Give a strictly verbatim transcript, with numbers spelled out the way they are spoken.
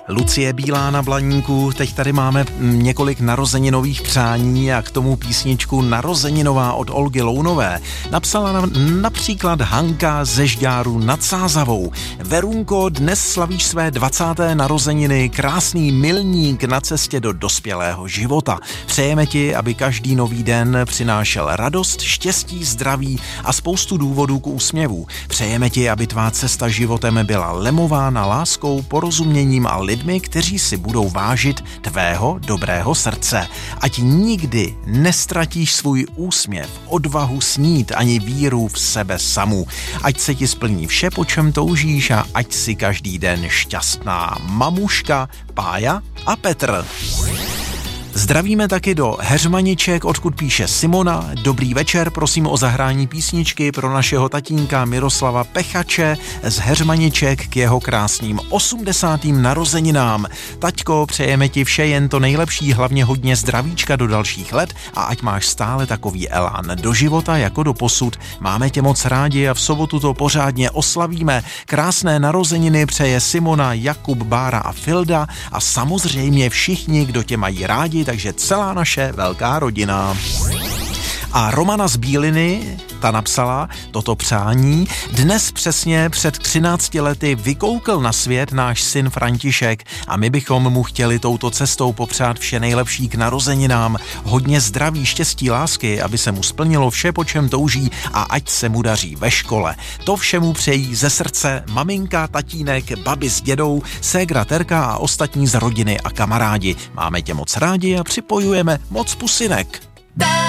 Lucie Bílá na Blaníku, teď tady máme několik narozeninových přání a k tomu písničku Narozeninová od Olgy Lounové napsala na, například Hanka ze Žďáru nad Sázavou. Verunko, dnes slavíš své dvacáté narozeniny, krásný milník na cestě do dospělého života. Přejeme ti, aby každý nový den přinášel radost, štěstí, zdraví a spoustu důvodů k úsměvu. Přejeme ti, aby tvá cesta životem byla lemována láskou, porozuměním a lidmi, kteří si budou vážit tvého dobrého srdce. Ať nikdy nestratíš svůj úsměv, odvahu snít ani víru v sebe samu. Ať se ti splní vše, po čem toužíš a ať si každý den šťastná. Mamuška, Pája a Petr. Zdravíme taky do Heřmaniček, odkud píše Simona. Dobrý večer, prosím o zahrání písničky pro našeho tatínka Miroslava Pechače z Heřmaniček k jeho krásným osmdesátým narozeninám. Taťko, přejeme ti vše jen to nejlepší, hlavně hodně zdravíčka do dalších let a ať máš stále takový elán do života jako do posud. Máme tě moc rádi a v sobotu to pořádně oslavíme. Krásné narozeniny přeje Simona, Jakub, Bára a Filda a samozřejmě všichni, kdo tě mají rádi, takže celá naše velká rodina. A Romana z Bíliny, ta napsala toto přání. Dnes přesně před třinácti lety vykoukl na svět náš syn František a my bychom mu chtěli touto cestou popřát vše nejlepší k narozeninám. Hodně zdraví, štěstí, lásky, aby se mu splnilo vše, po čem touží a ať se mu daří ve škole. To všemu přejí ze srdce maminka, tatínek, babi s dědou, ségra Terka a ostatní z rodiny a kamarádi. Máme tě moc rádi a připojujeme moc pusinek.